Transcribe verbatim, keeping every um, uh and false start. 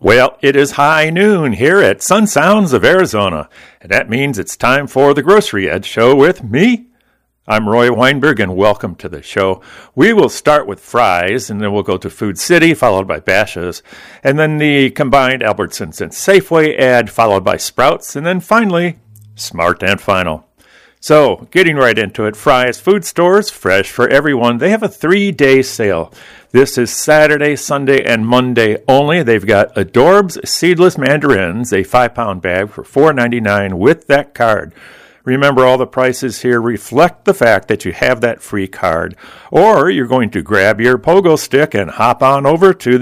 Well, it is high noon here at Sun Sounds of Arizona, and that means it's time for the Grocery Ed Show with me. I'm Roy Weinberg, and welcome to the show. We will start with Fry's, and then we'll go to Food City, followed by Bashas', and then the combined Albertsons and Safeway ad, followed by Sprouts, and then finally, Smart and Final. So, getting right into it, Fry's Food Stores, fresh for everyone. They have a three-day sale. This is Saturday, Sunday, and Monday only. They've got Adorbs Seedless Mandarins, a five-pound bag for four ninety-nine with that card. Remember, all the prices here reflect the fact that you have that free card. Or you're going to grab your pogo stick and hop on over to